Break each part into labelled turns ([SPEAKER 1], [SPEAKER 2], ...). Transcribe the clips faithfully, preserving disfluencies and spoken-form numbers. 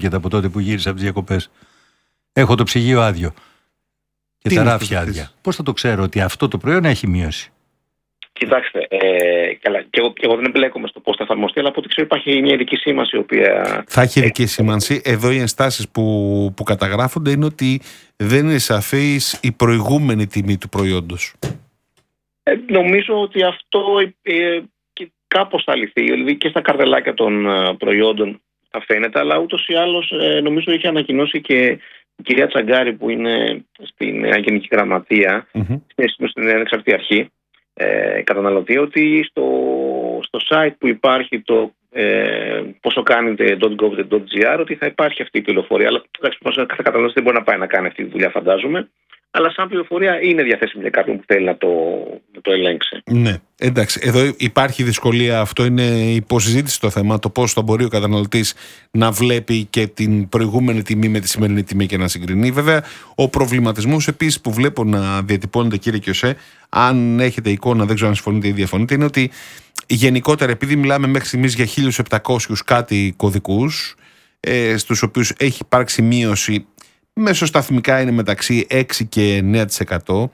[SPEAKER 1] Χριστούγεννα από τότε που γύρισα από τις διακοπές. Έχω το ψυγείο άδειο και
[SPEAKER 2] Τι
[SPEAKER 1] τα
[SPEAKER 2] είναι
[SPEAKER 1] ράφια
[SPEAKER 2] αυτό,
[SPEAKER 1] άδεια. Πώς θα το ξέρω ότι αυτό το προϊόν έχει μείωση?
[SPEAKER 3] Κοιτάξτε, ε, καλά, και, εγώ, και εγώ δεν εμπλέκομαι στο πώς θα εφαρμοστεί, αλλά από ό,τι ξέρω υπάρχει μια ειδική σήμανση η οποία.
[SPEAKER 2] Θα έχει ειδική σήμανση. Εδώ οι ενστάσεις που, που καταγράφονται είναι ότι δεν είναι σαφής η προηγούμενη τιμή του προϊόντος.
[SPEAKER 3] Ε, νομίζω ότι αυτό ε, και κάπως θα λυθεί, δηλαδή και στα καρτελάκια των ε, προϊόντων θα φαίνεται, αλλά ούτως ή άλλως ε, νομίζω είχε ανακοινώσει και η κυρία Τσαγκάρη που είναι στην ε, Γενική Γραμματεία, mm-hmm. στην, στην Ανεξαρτή Αρχή ε, καταναλωτή, ότι στο, στο site που υπάρχει το ε, πόσο κάνετε .gov.gr ότι θα υπάρχει αυτή η πληροφορία, αλλά εντάξει, κάθε καταναλωτής δεν μπορεί να πάει να κάνει αυτή τη δουλειά, φαντάζομαι. Αλλά σαν πληροφορία είναι διαθέσιμη για κάποιον που θέλει να το, να το ελέγξει.
[SPEAKER 2] Ναι, εντάξει. Εδώ υπάρχει δυσκολία. Αυτό είναι υποσυζήτηση το θέμα. Το πώς θα μπορεί ο καταναλωτής να βλέπει και την προηγούμενη τιμή με τη σημερινή τιμή και να συγκρινεί. Βέβαια, ο προβληματισμός επίσης που βλέπω να διατυπώνεται, κύριε Κιωσέ, αν έχετε εικόνα, δεν ξέρω αν συμφωνείτε ή διαφωνείτε, είναι ότι γενικότερα, επειδή μιλάμε μέχρι στιγμής για χίλιους επτακόσιους κάτι κωδικούς, ε, στους οποίους έχει υπάρξει μείωση. Μεσοσταθμικά είναι μεταξύ έξι και εννέα τοις εκατό.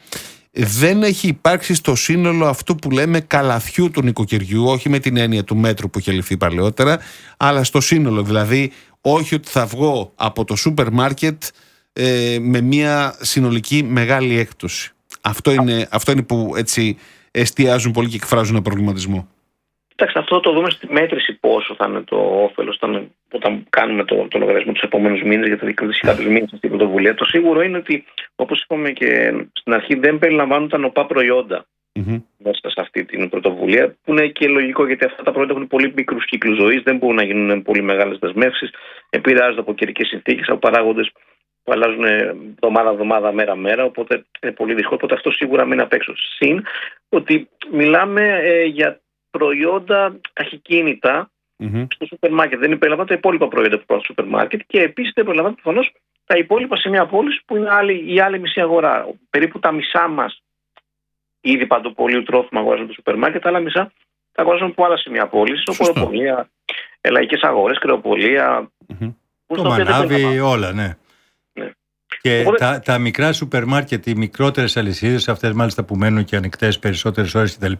[SPEAKER 2] Δεν έχει υπάρξει στο σύνολο αυτό που λέμε καλαθιού του νοικοκυριού, όχι με την έννοια του μέτρου που είχε ληφθεί παλαιότερα, αλλά στο σύνολο. Δηλαδή, όχι ότι θα βγω από το σούπερ μάρκετ ε, με μια συνολική μεγάλη έκπτωση. Αυτό είναι, αυτό είναι που έτσι εστιάζουν πολύ και εκφράζουν ένα προβληματισμό.
[SPEAKER 3] Κοιτάξτε, αυτό το δούμε στη μέτρηση πόσο θα είναι το όφελος όταν, όταν κάνουμε το, το λογαριασμό τους επόμενους μήνες, γιατί θα κρατήσει κάποιους μήνες αυτή η πρωτοβουλία. Το σίγουρο είναι ότι, όπως είπαμε και στην αρχή, δεν περιλαμβάνουν τα νοπά προϊόντα mm-hmm. μέσα σε αυτή την πρωτοβουλία, που είναι και λογικό, γιατί αυτά τα προϊόντα έχουν πολύ μικρούς κύκλους ζωής, δεν μπορούν να γίνουν πολύ μεγάλες δεσμεύσεις, επηρεάζονται από καιρικές συνθήκες, από παράγοντες που αλλάζουν εβδομάδα-εβδομάδα, μέρα-μέρα, οπότε είναι πολύ δύσκολο. Οπότε αυτό σίγουρα μην απ' έξω. Συν ότι μιλάμε ε, για προϊόντα ταχυκίνητα mm-hmm. στο σούπερ μάρκετ. Δεν περιλαμβάνουν τα υπόλοιπα προϊόντα που υπάρχουν στο σούπερ μάρκετ και επίσης δεν περιλαμβάνουν προφανώς τα υπόλοιπα σημεία πώληση που είναι άλλη, η άλλη μισή αγορά. Περίπου τα μισά μας ήδη παντοπολίου τρόφιμα αγοράζουν το σούπερ μάρκετ, άλλα μισά τα αγοράζουν από άλλα σημεία πώληση, οποροπολία, λαϊκές αγορές, κρεοπολία.
[SPEAKER 1] Mm-hmm. Το μανάβι, όλα, ναι. ναι. Και Οπότε... τα, τα μικρά σούπερ μάρκετ, οι μικρότερες αλυσίδες, αυτές μάλιστα που μένουν και ανοιχτές περισσότερες ώρες κτλ.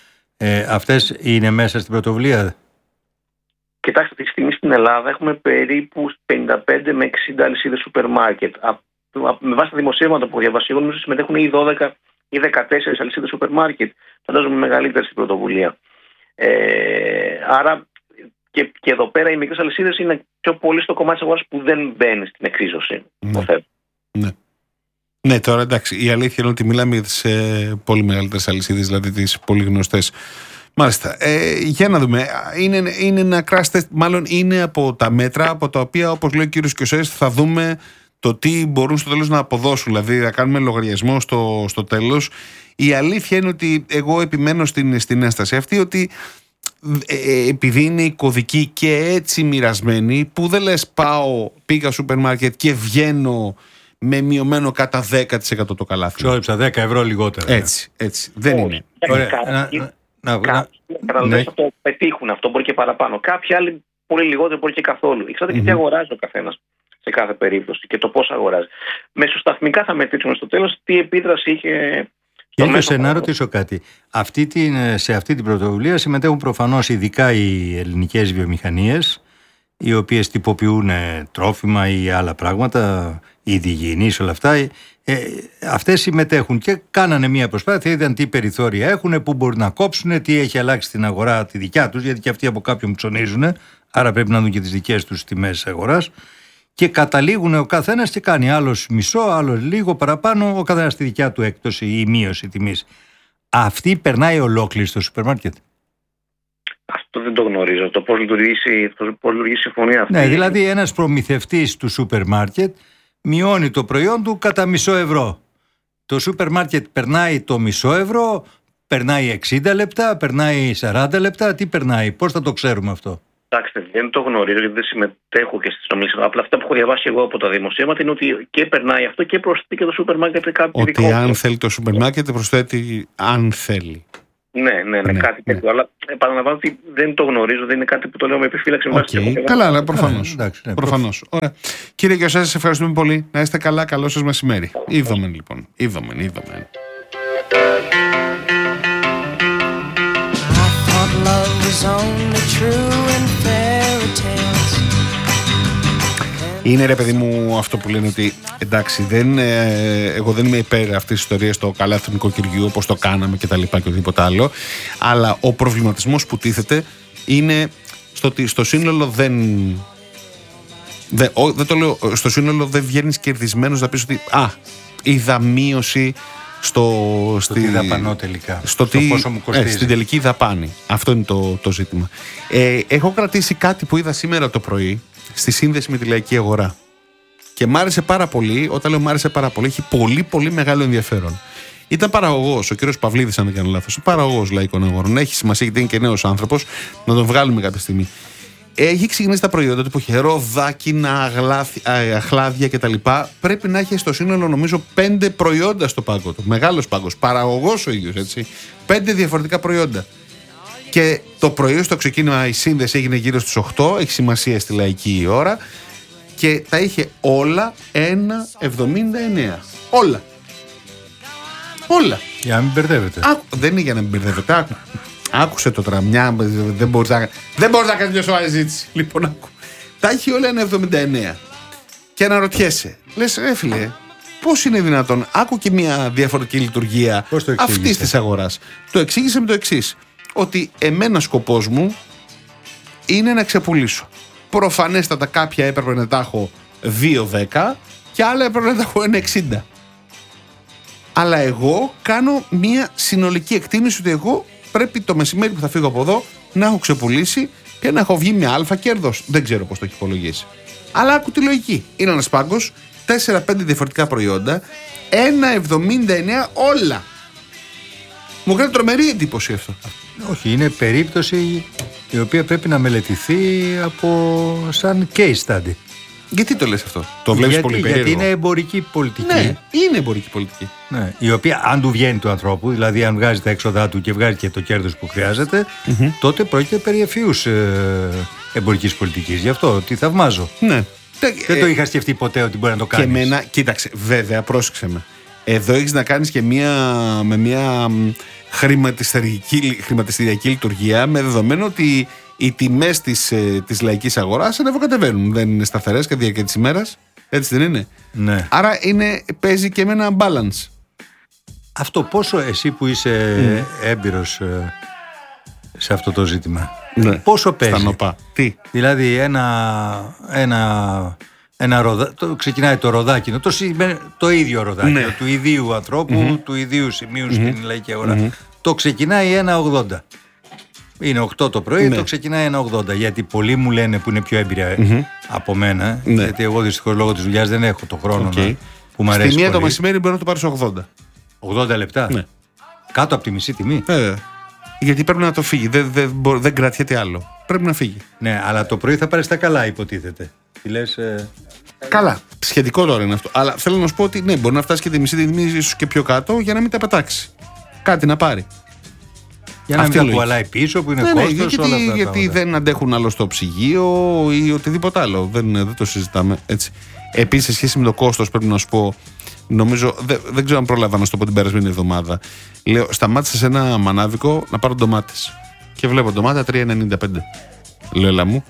[SPEAKER 1] Ε, αυτές είναι μέσα στην πρωτοβουλία?
[SPEAKER 3] Κοιτάξτε, αυτή τη στιγμή στην Ελλάδα έχουμε περίπου πενήντα πέντε με εξήντα αλυσίδες σούπερ μάρκετ. Με βάση τα δημοσίευματα που διαβασίγω, νομίζω συμμετέχουν ή δώδεκα ή δεκατέσσερις αλυσίδες σούπερ μάρκετ. Φαντάζομαι μεγαλύτερη στην πρωτοβουλία. Ε, άρα και, και εδώ πέρα οι μικρές αλυσίδες είναι πιο πολύ στο κομμάτι της αγοράς που δεν μπαίνει στην εξίσωση.
[SPEAKER 2] Ναι. Ναι. Ναι, τώρα εντάξει, η αλήθεια είναι ότι μιλάμε για τις ε, πολύ μεγαλύτερες αλυσίδες, δηλαδή τις πολύ γνωστές. Μάλιστα. Ε, για να δούμε. Είναι, είναι ένα crash test, μάλλον είναι από τα μέτρα από τα οποία, όπως λέει ο κύριος Κιωσές, θα δούμε το τι μπορούν στο τέλος να αποδώσουν. Δηλαδή, θα κάνουμε λογαριασμό στο, στο τέλος. Η αλήθεια είναι ότι εγώ επιμένω στην, στην ένσταση αυτή ότι ε, επειδή είναι η κωδική και έτσι μοιρασμένη, που δεν λες πάω, πήγα σούπερ μάρκετ και βγαίνω με μειωμένο κατά δέκα τοις εκατό το καλάθι.
[SPEAKER 1] Ξόδεψα δέκα ευρώ λιγότερα.
[SPEAKER 2] Έτσι, έτσι. Δεν είναι.
[SPEAKER 3] Κάποιοι θα το πετύχουν αυτό, μπορεί και παραπάνω. Κάποιοι άλλοι πολύ λιγότερο, μπορεί και καθόλου. Ξέρετε και τι αγοράζει ο καθένας σε κάθε περίπτωση και το πώς αγοράζει. Μεσοσταθμικά θα μετρήσουμε στο τέλος τι επίδραση είχε.
[SPEAKER 1] Κύριε Κιωσέ, να ρωτήσω κάτι. Αυτή την, σε αυτή την πρωτοβουλία συμμετέχουν προφανώς ειδικά οι ελληνικές βιομηχανίες, οι οποίες τυποποιούν τρόφιμα ή άλλα πράγματα, η διγυνής, όλα αυτά. Ε, αυτές συμμετέχουν και κάνανε μια προσπάθεια, είδαν τι περιθώρια έχουν, που μπορούν να κόψουν, τι έχει αλλάξει στην αγορά τη δικιά τους, γιατί και αυτοί από κάποιον ψωνίζουν, άρα πρέπει να δουν και τις δικές τους τιμές αγοράς. Και καταλήγουν ο καθένας και κάνει άλλος μισό, άλλος λίγο παραπάνω, ο καθένας στη δικιά του έκπτωση ή μείωση τιμής. Αυτή περνάει ολόκληρη στο σούπερ μάρκετ?
[SPEAKER 3] Αυτό δεν το γνωρίζω. Το πώς λειτουργεί, πώς λειτουργεί η συμφωνία αυτή.
[SPEAKER 1] Ναι, δηλαδή ένας προμηθευτής του σούπερ μάρκετ μειώνει το προϊόν του κατά μισό ευρώ. Το σούπερ μάρκετ περνάει το μισό ευρώ, περνάει εξήντα λεπτά, περνάει σαράντα λεπτά. Τι περνάει, πώς θα το ξέρουμε αυτό?
[SPEAKER 3] Κοιτάξτε, δεν το γνωρίζω γιατί δεν συμμετέχω και στις ομιλίες. Απλά αυτά που έχω διαβάσει εγώ από τα δημοσίευματα είναι ότι και περνάει αυτό και προσθέτει και το σούπερ μάρκετ κάτι
[SPEAKER 2] ότι
[SPEAKER 3] δικό.
[SPEAKER 2] Ότι αν θέλει το σούπερ μάρκετ προσθέτει αν θέλει.
[SPEAKER 3] Ναι, ναι, ναι,
[SPEAKER 2] Ναι,
[SPEAKER 3] κάτι
[SPEAKER 2] ναι.
[SPEAKER 3] τέτοιο. Αλλά επαναλαμβάνω ότι δεν το γνωρίζω, δεν είναι κάτι που το λέω με επιφύλαξη. με βάση
[SPEAKER 2] Okay.
[SPEAKER 3] τις
[SPEAKER 2] Καλά, αλλά προφανώς.
[SPEAKER 1] Ε, εντάξει, ναι,
[SPEAKER 2] προφανώς. Ωραία. Κύριε Κιωσέ, σας ευχαριστούμε πολύ. Να είστε καλά. Καλό σας μεσημέρι. Είδομεν λοιπόν. Είδομεν, είδομεν. Είναι ρε παιδί μου αυτό που λένε ότι εντάξει, δεν, ε, εγώ δεν είμαι υπέρ αυτής της ιστορίας το καλάθι του νοικοκυριού όπως το κάναμε και τα λοιπά και οτιδήποτε άλλο, αλλά ο προβληματισμός που τίθεται είναι στο ότι στο σύνολο δεν, δεν, ο, δεν το λέω, στο σύνολο δεν βγαίνεις κερδισμένος να πεις ότι α, είδα μείωση στο,
[SPEAKER 1] στο τι δαπανώ τελικά,
[SPEAKER 2] στο,
[SPEAKER 1] στο
[SPEAKER 2] τι,
[SPEAKER 1] πόσο μου κοστίζει.
[SPEAKER 2] Ε, στην τελική δαπάνη. Αυτό είναι το, το ζήτημα. Ε, έχω κρατήσει κάτι που είδα σήμερα το πρωί στη σύνδεση με τη λαϊκή αγορά. Και μ' άρεσε πάρα πολύ. Όταν λέω μ' άρεσε πάρα πολύ, έχει πολύ πολύ μεγάλο ενδιαφέρον. Ήταν παραγωγός, ο κύριος Παυλίδης, αν δεν κάνω λάθος. Παραγωγός λαϊκών αγορών. Έχει σημασία γιατί είναι και νέος άνθρωπος, να τον βγάλουμε κάποια στιγμή. Έχει ξεκινήσει τα προϊόντα του που έχει ροδάκινα, αχλάδια κτλ. Πρέπει να έχει στο σύνολο, νομίζω, πέντε προϊόντα στο πάγκο του. Μεγάλος πάγκος. Παραγωγός ο ίδιος, έτσι. Πέντε διαφορετικά προϊόντα. Και το πρωί στο ξεκίνημα η σύνδεση έγινε γύρω στις οκτώ, έχει σημασία στη λαϊκή ώρα και τα είχε όλα ένα εβδομήντα εννέα. Όλα. Όλα.
[SPEAKER 1] Για να μην μπερδεύετε.
[SPEAKER 2] Άκου, δεν είναι για να μην μπερδεύετε. Άκου. Άκουσε το τραμιά, δεν μπορείς να, δεν μπορείς να κάνεις μια σοβαρή ζήτηση. Λοιπόν, άκου. Τα έχει όλα ένα εβδομήντα εννέα. Και αναρωτιέσαι, λες, ρε φίλε, πώς είναι δυνατόν, άκου και μια διαφορετική λειτουργία αυτής της αγοράς. Το εξήγησε με το εξής. Ότι εμένα σκοπός μου είναι να ξεπουλήσω. Προφανέστατα κάποια έπρεπε να τα έχω δύο δέκα και άλλα έπρεπε να τα έχω ένα εξήντα. Αλλά εγώ κάνω μια συνολική εκτίμηση ότι εγώ πρέπει το μεσημέρι που θα φύγω από εδώ να έχω ξεπουλήσει και να έχω βγει με αλφα κέρδος. Δεν ξέρω πώς το έχει υπολογίσει. Αλλά άκου τη λογική. Είναι ένας πάγκος, τέσσερα πέντε διαφορετικά προϊόντα, ένα εβδομήντα εννέα όλα. Μου κάνει τρομερή εντύπωση αυτό.
[SPEAKER 1] Όχι, είναι περίπτωση η οποία πρέπει να μελετηθεί από σαν case study.
[SPEAKER 2] Γιατί το λες αυτό, το βλέπεις
[SPEAKER 1] γιατί,
[SPEAKER 2] πολύ περίεργο?
[SPEAKER 1] Γιατί είναι εμπορική πολιτική.
[SPEAKER 2] Ναι, είναι εμπορική πολιτική.
[SPEAKER 1] Ναι, η οποία αν του βγαίνει του ανθρώπου, δηλαδή αν βγάζει τα έξοδά του και βγάζει και το κέρδος που χρειάζεται, mm-hmm. τότε πρόκειται περί ευφυούς ε, εμπορικής πολιτικής. Γι' αυτό τη θαυμάζω.
[SPEAKER 2] Ναι.
[SPEAKER 1] Δεν ε, το είχα σκεφτεί ποτέ ότι μπορεί να το κάνεις.
[SPEAKER 2] Και εμένα, κοίταξε, βέβαια, πρόσεξε με. Εδώ έχεις να κάνεις και μια, με μια χρηματιστηριακή, χρηματιστηριακή λειτουργία με δεδομένο ότι οι τιμές της, ε, της λαϊκής αγοράς ανεβοκατεβαίνουν. Δεν είναι σταθερές κατά τη διάρκεια της ημέρας. Έτσι δεν είναι?
[SPEAKER 1] Ναι.
[SPEAKER 2] Άρα είναι, παίζει και με ένα balance.
[SPEAKER 1] Αυτό πόσο εσύ που είσαι mm. έμπειρος ε, σε αυτό το ζήτημα,
[SPEAKER 2] ναι.
[SPEAKER 1] πόσο παίζει?
[SPEAKER 2] Στα νοπά. Τι?
[SPEAKER 1] Δηλαδή ένα, ένα, ένα ροδα, το, ξεκινάει το ροδάκινο, το, το ίδιο ροδάκινο, ναι. του ιδίου ανθρώπου, mm-hmm. του ιδίου σημείου mm-hmm. στην λαϊκή αγορά. Mm-hmm. Το ξεκινάει ένα ογδόντα. Είναι οκτώ το πρωί, ναι. το ξεκινάει ένα ογδόντα. Γιατί πολλοί μου λένε που είναι πιο έμπειροι mm-hmm. από μένα, ναι. γιατί εγώ δυστυχώς λόγω της δουλειάς δεν έχω το χρόνο okay. να, που μου αρέσει.
[SPEAKER 2] Στη μία
[SPEAKER 1] πολύ.
[SPEAKER 2] Το μεσημέρι μπορεί να το πάρεις ογδόντα.
[SPEAKER 1] ογδόντα λεπτά.
[SPEAKER 2] Ναι.
[SPEAKER 1] Κάτω από τη μισή τιμή.
[SPEAKER 2] Ε, γιατί πρέπει να το φύγει. Δεν, δεν, δεν κρατιέται άλλο. Πρέπει να φύγει.
[SPEAKER 1] Ναι, αλλά το πρωί θα πάρεις τα καλά, υποτίθεται. Τι λες, ε...
[SPEAKER 2] Καλά. Σχετικό τώρα είναι αυτό. Αλλά θέλω να σου πω ότι ναι, μπορεί να φτάσει και τη μισή τιμή, ίσως και πιο κάτω, για να μην τα πετάξει. Κάτι να πάρει.
[SPEAKER 1] Για να μην τα κουβαλάει πίσω που είναι
[SPEAKER 2] ναι,
[SPEAKER 1] κόστος,
[SPEAKER 2] ναι, γιατί,
[SPEAKER 1] όλα αυτά.
[SPEAKER 2] Γιατί δεν αντέχουν άλλο στο ψυγείο ή οτιδήποτε άλλο. Δεν, δεν το συζητάμε έτσι. Επίσης, σε σχέση με το κόστος, πρέπει να σου πω, νομίζω, δεν, δεν ξέρω αν πρόλαβα να σου το πω την περασμένη εβδομάδα. Λέω, σταμάτησα σε ένα μανάβικο να πάρω ντομάτες. Και βλέπω ντομάτα τρία ενενήντα πέντε. Λέω, έλα μου.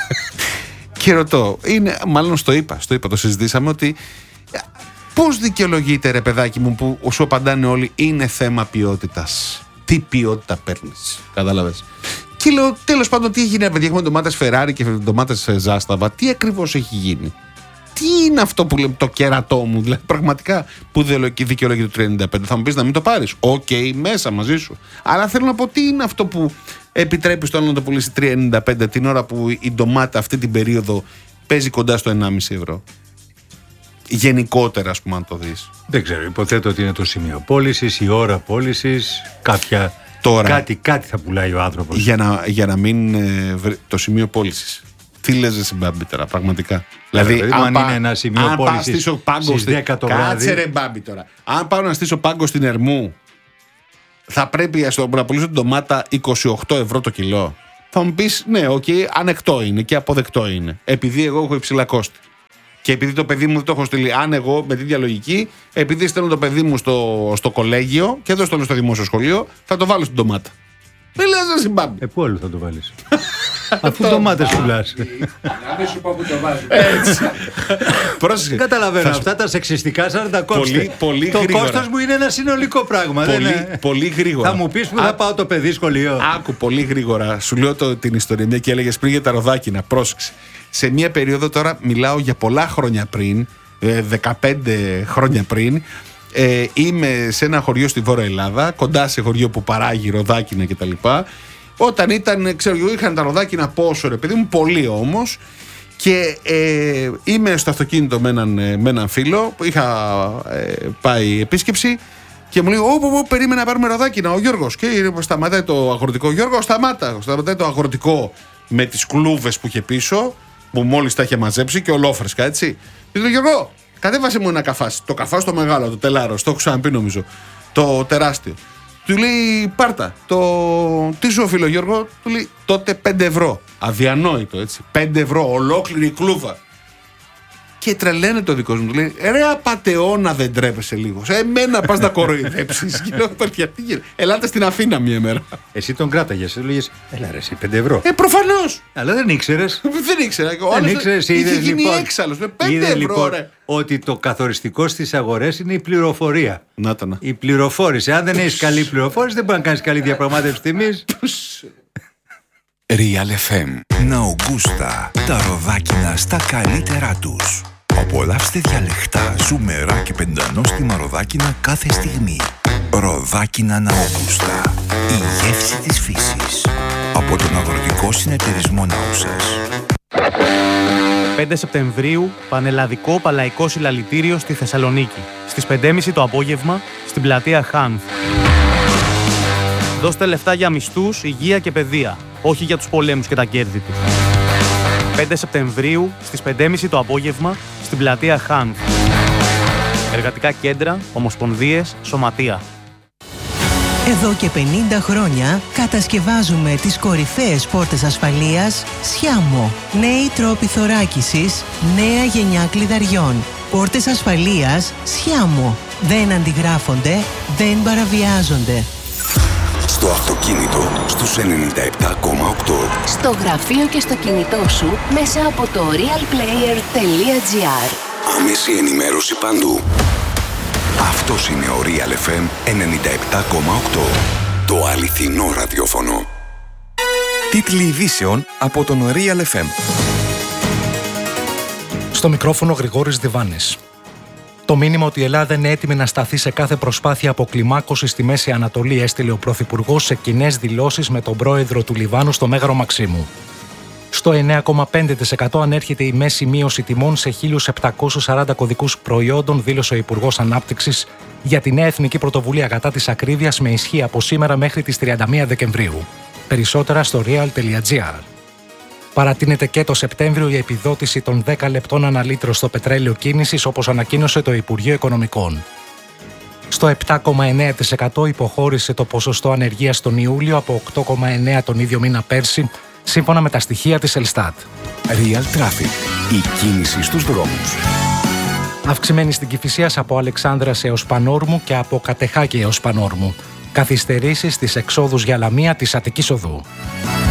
[SPEAKER 2] Και ρωτώ, είναι, μάλλον στο είπα, στο είπα, το συζητήσαμε ότι. Πώς δικαιολογείται, ρε παιδάκι μου, που σου απαντάνε όλοι είναι θέμα ποιότητας? Τι ποιότητα παίρνεις? Κατάλαβες? Και λέω, τέλος πάντων, τι έγινε, παιδιά? Έχουμε ντομάτες Ferrari και ντομάτες Ζάσταβα. Τι ακριβώς έχει γίνει? Τι είναι αυτό που λέμε το κερατό μου? Δηλαδή, πραγματικά που δικαιολογείται το τρία ενενήντα πέντε? Θα μου πεις να μην το πάρεις. Οκ, okay, μέσα μαζί σου. Αλλά θέλω να πω, τι είναι αυτό που επιτρέπει στο άλλο να το πουλήσει τρία ενενήντα πέντε την ώρα που η ντομάτα αυτή την περίοδο παίζει κοντά στο ενάμιση ευρώ? Γενικότερα, ας πούμε, αν το δεις.
[SPEAKER 1] Δεν ξέρω, υποθέτω ότι είναι το σημείο πώλησης, η ώρα πώλησης, κάποια. Τώρα, κάτι, κάτι θα πουλάει ο άνθρωπος.
[SPEAKER 2] Για να, για να μην ε, το σημείο πώλησης. Τι λες, ρε Μπάμπη, τώρα, πραγματικά?
[SPEAKER 1] Δηλαδή, δηλαδή αν, αν πά, είναι ένα σημείο πώλησης στις δέκα το βράδυ.
[SPEAKER 2] Κάτσε, ρε Μπάμπη, τώρα. Αν πάω να στήσω πάγκο στην Ερμού, θα πρέπει να πουλήσω την ντομάτα είκοσι οκτώ ευρώ το κιλό. Θα μου πεις, ναι, οκ, okay, ανεκτό είναι και αποδεκτό είναι. Επειδή εγώ έχω υψηλά κόστη. Και επειδή το παιδί μου δεν το έχω στείλει, αν εγώ με τη διαλογική, επειδή στέλνω το παιδί μου στο, στο κολέγιο και δεν στέλνω στο δημόσιο σχολείο, θα το βάλω στην ντομάτα. Δεν λες να συμπάμπει.
[SPEAKER 1] Ε, πού άλλο θα το βάλεις? Αφού ντομάτες πουλάς.
[SPEAKER 4] Αν σου πω που το βάζω.
[SPEAKER 2] Έτσι. Πρόσεχε.
[SPEAKER 1] Δεν καταλαβαίνω. Αυτά τα σεξιστικά σαν τα κόψτε.
[SPEAKER 2] Πολύ, πολύ
[SPEAKER 1] το
[SPEAKER 2] γρήγορα.
[SPEAKER 1] κόστος μου είναι ένα συνολικό πράγμα.
[SPEAKER 2] Πολύ,
[SPEAKER 1] δεν είναι...
[SPEAKER 2] πολύ γρήγορα.
[SPEAKER 1] Θα μου πεις που θα πάω το παιδί σχολείο.
[SPEAKER 2] Άκου πολύ γρήγορα. Σου λέω το, την ιστορία μια και έλεγες πριν για τα ροδάκινα. Πρόσεξε. Σε μια περίοδο, τώρα μιλάω για πολλά χρόνια πριν, δεκαπέντε χρόνια πριν, ε, είμαι σε ένα χωριό στη Βόρεια Ελλάδα, κοντά σε χωριό που παράγει ροδάκινα κτλ. Όταν ήταν, ξέρω εγώ, είχαν τα ροδάκινα πόσο ρε παιδί μου, πολύ όμως. Και ε, είμαι στο αυτοκίνητο με έναν, με έναν φίλο που είχα ε, πάει επίσκεψη και μου λέει: Ω, πω, περίμενα να πάρουμε ροδάκινα ο Γιώργος. Και σταματάει το αγροτικό. Γιώργο, σταμάτα. Σταματάει το αγροτικό με τις κλούβες που είχε πίσω, που μόλις τα είχε μαζέψει και ολόφρεσκα, έτσι. Και του λέω: Γιώργο, κατέβασε μου ένα καφάσι. Το καφάσι το μεγάλο, το τελάρο, το έχω ξαναπεί νομίζω. Το τεράστιο. Του λέει: Πάρτα. Το... Τι σου οφείλω, Γιώργο? Του λέει: Τότε πέντε ευρώ. Αδιανόητο, έτσι. πέντε ευρώ, ολόκληρη κλούβα. Και τρελαίνε το δικό μου. Του λέει: Ρε απατεώνα, δεν τρέπεσαι λίγο? Σε εμένα πας να κοροϊδέψεις. Και λέω: Γιατί γίνεται? Ελάτε στην Αθήνα μία μέρα.
[SPEAKER 1] Εσύ τον κράταγες, του λέγες: Έλα ρε, εσύ πέντε ευρώ.
[SPEAKER 2] Ε, προφανώς.
[SPEAKER 1] Αλλά δεν ήξερες.
[SPEAKER 2] Δεν ήξερα.
[SPEAKER 1] Δεν ήξερες, είδες
[SPEAKER 2] γίνει
[SPEAKER 1] λοιπόν.
[SPEAKER 2] έξαλλος. πέντε
[SPEAKER 1] Είδες
[SPEAKER 2] ευρώ,
[SPEAKER 1] λοιπόν
[SPEAKER 2] ρε.
[SPEAKER 1] ότι το καθοριστικό στις αγορές είναι η πληροφορία.
[SPEAKER 2] Να τα να.
[SPEAKER 1] Η πληροφόρηση. Αν δεν έχεις καλή πληροφόρηση, δεν μπορεί να κάνεις καλή διαπραγμάτευση τιμής.
[SPEAKER 5] Real εφ εμ Ναουγκούστα. Τα ροδάκινα στα καλύτερά τους. Απολαύστε διαλεκτά, ζουμερά και πεντανόστιμα ροδάκινα κάθε στιγμή. Ροδάκινα Ναουγκούστα. Η γεύση της φύσης. Από τον Αγροτικό Συνεταιρισμό Νάουσας.
[SPEAKER 6] πέντε Σεπτεμβρίου, πανελλαδικό παλαϊκό συλλαλητήριο στη Θεσσαλονίκη. Στις πέντε και μισή το απόγευμα, στην πλατεία Χάνθ. Δώστε λεφτά για μισθούς, υγεία και παιδεία, όχι για τους πολέμους και τα κέρδη του. πέντε Σεπτεμβρίου, στις πέντε και μισή το απόγευμα, στην πλατεία Χάνθ. Εργατικά κέντρα, ομοσπονδίες, σωματεία.
[SPEAKER 7] Εδώ και πενήντα χρόνια κατασκευάζουμε τις κορυφαίες πόρτες ασφαλείας Σιάμο. Νέοι τρόποι θωράκισης, νέα γενιά κλειδαριών. Πόρτες ασφαλείας Σιάμο. Δεν αντιγράφονται, δεν παραβιάζονται.
[SPEAKER 5] Στο αυτοκίνητο, στους ενενήντα επτά κόμμα οκτώ.
[SPEAKER 8] Στο γραφείο και στο κινητό σου μέσα από το realplayer τελεία gr.
[SPEAKER 5] Άμεση ενημέρωση παντού. Αυτός είναι ο Real εφ εμ ενενήντα επτά κόμμα οκτώ. Το αληθινό ραδιόφωνο. Τίτλοι ειδήσεων από τον Real εφ εμ.
[SPEAKER 9] Στο μικρόφωνο Γρηγόρης Διβάνης. Το μήνυμα ότι η Ελλάδα είναι έτοιμη να σταθεί σε κάθε προσπάθεια αποκλιμάκωσης στη Μέση Ανατολή έστειλε ο Πρωθυπουργός σε κοινές δηλώσεις με τον πρόεδρο του Λιβάνου στο Μέγαρο Μαξίμου. Στο εννέα κόμμα πέντε τοις εκατό ανέρχεται η μέση μείωση τιμών σε χίλιους επτακόσιους σαράντα κωδικούς προϊόντων, δήλωσε ο Υπουργός Ανάπτυξης για τη νέα εθνική πρωτοβουλία κατά της ακρίβειας με ισχύ από σήμερα μέχρι τις τριάντα μία Δεκεμβρίου. Περισσότερα στο real τελεία gr. Παρατείνεται και το Σεπτέμβριο η επιδότηση των δέκα λεπτών ανά λίτρο στο πετρέλαιο κίνησης, όπως ανακοίνωσε το Υπουργείο Οικονομικών. Στο επτά κόμμα εννέα τοις εκατό υποχώρησε το ποσοστό ανεργίας τον Ιούλιο από οκτώ κόμμα εννέα τοις εκατό τον ίδιο μήνα πέρσι, σύμφωνα με τα στοιχεία της Ελστάτ.
[SPEAKER 5] Real Traffic. Η κίνηση στους δρόμους.
[SPEAKER 9] Αυξημένη στην Κηφισίας από Αλεξάνδρας έως Πανόρμου και από Κατεχάκη έως Πανόρμου. Καθυστερήσεις στις εξόδους για Λαμία της Αττικής Οδού.